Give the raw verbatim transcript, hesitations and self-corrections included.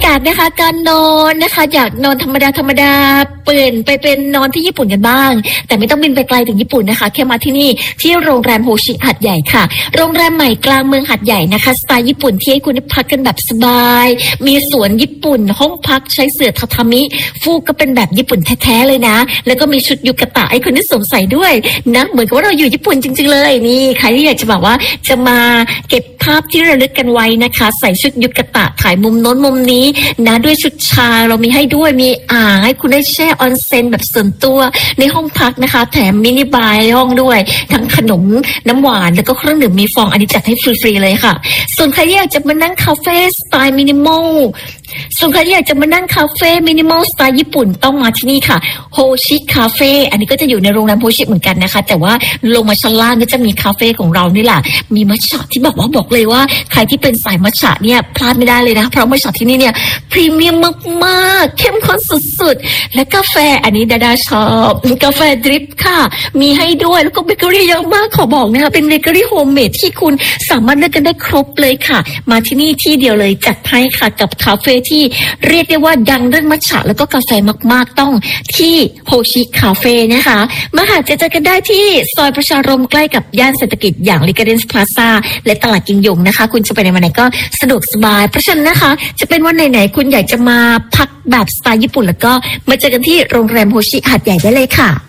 ากนะคะการนอนนะคะอยากนอนธรรมดาธรรมดาเปลี่ยนไปเป็นนอนที่ญี่ปุ่นกันบ้างแต่ไม่ต้องบินไปไกลถึงญี่ปุ่นนะคะแค่มาที่นี่ที่โรงแรมโฮชิหัดใหญ่ค่ะโรงแรมใหม่กลางเมืองหัดใหญ่นะคะสไตล์ญี่ปุ่นที่ให้คุณได้พักกันแบบสบายมีสวนญี่ปุ่นห้องพักใช้เสื่อทาทามิฟูกก็เป็นแบบญี่ปุ่นแท้ๆเลยนะแล้วก็มีชุดยุกะตะให้คุณได้สวมใส่ด้วยนะเหมือนกับว่าเราอยู่ญี่ปุ่นจริงๆเลยนี่ใครที่อยากจะบอกว่าจะมาเก็บภาพที่ระลึกกันไว้นะคะใส่ชุดยุกะตะถ่ายมุมโน้นมุมนี้นะด้วยชุดชาเรามีให้ด้วยมีอ่างให้คุณได้แช่ออนเซ็นแบบส่วนตัวในห้องพักนะคะแถมมินิบาร์ในห้องด้วยทั้งขนมน้ำหวานแล้วก็เครื่องดื่มมีฟองอันนี้จัดให้ฟรีๆเลยค่ะส่วนใครที่อยากจะมานั่งคาเฟ่สไตล์มินิมอลส่วนใครที่อยากจะมานั่งคาเฟ่มินิมอลสไตล์ญี่ปุ่นต้องมาที่นี่ค่ะโฮชิคาเฟ่อันนี้ก็จะอยู่ในโรงแรมโฮชิเหมือนกันนะคะแต่ว่าลงมาชั้นล่างก็จะมีคาเฟ่ของเรานี่แหละมีมัทฉะที่แบบว่าบอกเลยว่าใครที่เป็นสายมัทฉะเนี่ยพลาดไม่ได้เลยนะเพราะมัทฉะที่นี่เนี่ยพรีเมียมมากๆเข้มข้นสุดๆและกาแฟอันนี้ดาดาชอบกาแฟดริปค่ะมีให้ด้วยแล้วก็เบเกอรี่เยอะมากขอบอกนะคะเป็นเบเกอรี่โฮมเมดที่คุณสามารถเลือกกันได้ครบเลยค่ะมาที่นี่ที่เดียวเลยจัดให้ค่ะกับคาเฟ่ที่เรียกได้ว่าดังเรื่องมัทฉะแล้วก็กาแฟมากๆต้องที่โฮชิคาเฟ่นะคะมาหาเจอกันได้ที่ซอยประชารมใกล้กับย่านเศรษฐกิจอย่างลิกาเดนส์พลาซ่าและตลาดกิงยงนะคะคุณจะไปในวันไหนก็สะดวกสบายเพราะฉะนั้นนะคะจะเป็นวันไหนๆคุณอยากจะมาพักแบบสไตล์ญี่ปุ่นแล้วก็มาเจอกันที่โรงแรมโฮชิหาดใหญ่ได้เลยค่ะ